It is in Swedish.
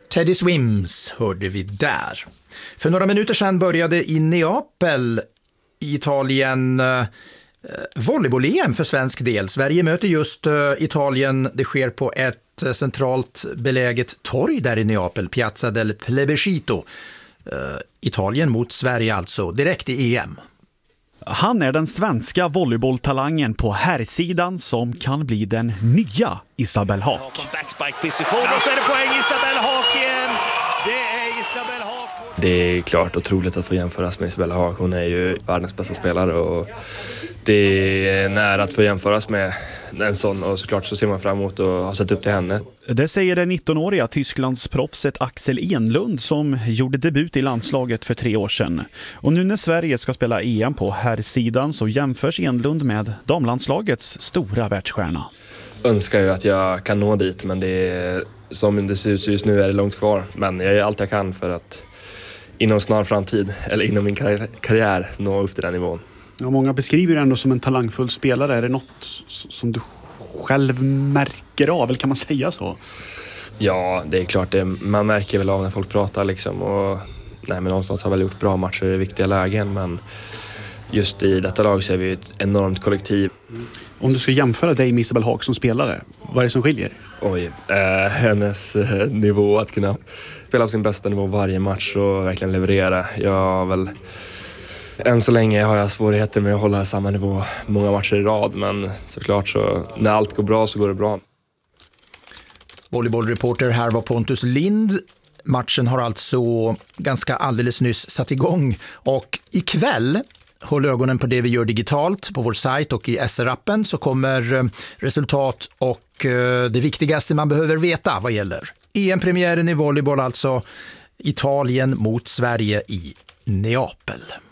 Teddy Swims hörde vi där. För några minuter sedan började i Neapel i Italien volleyboll-EM för svensk del. Sverige möter just Italien. Det sker på ett centralt beläget torg där i Neapel, Piazza del Plebiscito. Italien mot Sverige alltså, direkt i EM. Han är den svenska volleybolltalangen på herrsidan som kan bli den nya Isabelle Haak. Backspike-position och så är det poäng Isabelle Haak igen. Det är Isabelle Haak. Det är klart otroligt att få jämföras med Isabelle Haak. Hon är ju världens bästa spelare och det är nära att få jämföras med en sån, och såklart så ser man fram emot och har sett upp till henne. Det säger det 19-åriga Tysklandsproffset Axel Enlund som gjorde debut i landslaget för 3 år sedan. Och nu när Sverige ska spela EM på herrsidan så jämförs Enlund med damlandslagets stora världsstjärna. Önskar ju att jag kan nå dit, men det är, som det ser ut just nu är det långt kvar. Men jag gör allt jag kan för att inom snar framtid, eller inom min karriär, nå upp till den nivån. Ja, många beskriver det ändå som en talangfull spelare. Är det något som du själv märker av, eller kan man säga så? Ja, det är klart. Man märker väl av när folk pratar liksom. Och, men någonstans har väl gjort bra matcher i viktiga lägen, men just i detta lag så är vi ett enormt kollektiv. Om du ska jämföra dig med Isabelle Haak som spelare, vad är det som skiljer? Hennes nivå att kunna spela på sin bästa nivå varje match och verkligen leverera. Än så länge har jag svårigheter med att hålla samma nivå många matcher i rad, men såklart så när allt går bra så går det bra. Volleybollreporter här var Pontus Lind. Matchen har alltså ganska alldeles nyss satt igång och ikväll, håll ögonen på det vi gör digitalt på vår sajt och i SR-appen, så kommer resultat och det viktigaste man behöver veta vad gäller EM-premiären i volleyboll, alltså Italien mot Sverige i Neapel.